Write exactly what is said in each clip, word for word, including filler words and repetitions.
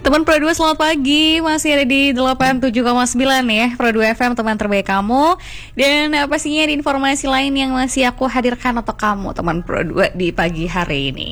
Teman Pro dua selamat pagi, masih ada di delapan puluh tujuh koma sembilan ya Pro dua F M, teman terbaik kamu. Dan uh, pastinya di informasi lain yang masih aku hadirkan untuk kamu teman Pro dua di pagi hari ini.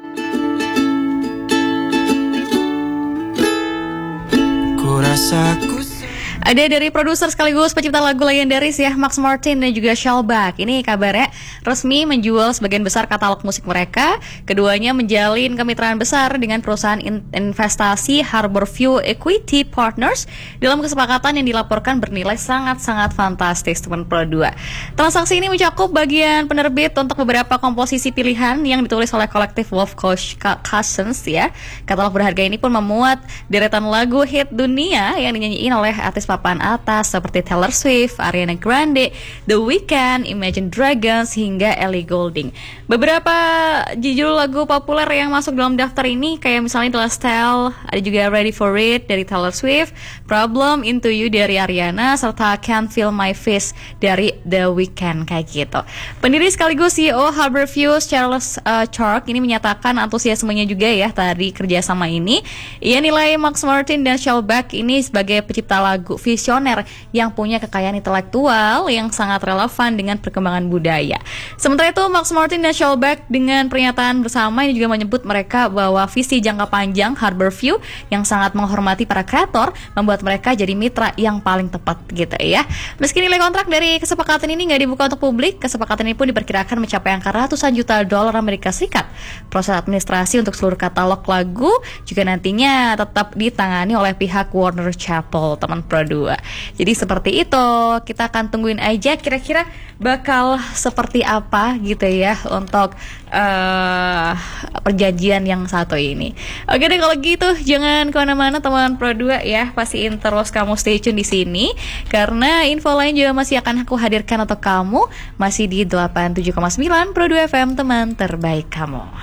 Ku rasa ku ada dari produser sekaligus pencipta lagu legendaris ya, Max Martin dan juga Shellback. Ini kabarnya resmi menjual sebagian besar katalog musik mereka. Keduanya menjalin kemitraan besar dengan perusahaan in- investasi Harborview Equity Partners dalam kesepakatan yang dilaporkan bernilai sangat-sangat fantastis teman Pro dua. Transaksi ini mencakup bagian penerbit untuk beberapa komposisi pilihan yang ditulis oleh kolektif Wolf Cousins ya. Katalog berharga ini pun memuat deretan lagu hit dunia yang dinyanyiin oleh artis papan atas seperti Taylor Swift, Ariana Grande, The Weeknd, Imagine Dragons, hingga Ellie Goulding. Beberapa judul lagu populer yang masuk dalam daftar ini kayak misalnya The Last Style, ada juga Ready For It dari Taylor Swift, Problem, Into You dari Ariana, serta Can't Feel My Face dari The Weeknd kayak gitu. Pendiri sekaligus C E O Harborview, Charles uh, Chark, ini menyatakan antusiasmenya juga ya tadi kerjasama ini. Ia nilai Max Martin dan Shellback ini sebagai pencipta lagu visioner yang punya kekayaan intelektual yang sangat relevan dengan perkembangan budaya. Sementara itu, Max Martin dan Shellback dengan pernyataan bersama ini juga menyebut mereka bahwa visi jangka panjang Harborview yang sangat menghormati para kreator membuat mereka jadi mitra yang paling tepat gitu ya. Meski nilai kontrak dari kesepakatan ini nggak dibuka untuk publik, kesepakatan ini pun diperkirakan mencapai angka ratusan juta dolar Amerika Serikat. Proses administrasi untuk seluruh katalog lagu juga nantinya tetap ditangani oleh pihak Warner Chappell, teman Pro dua. Jadi seperti itu, kita akan tungguin aja kira-kira bakal seperti apa gitu ya untuk uh, perjanjian yang satu ini. Oke deh kalau gitu, jangan kemana-mana teman Pro dua ya, pastiin terus kamu stay tune di sini karena info lain juga masih akan aku hadirkan untuk kamu masih di delapan puluh tujuh koma sembilan Pro dua F M, teman terbaik kamu.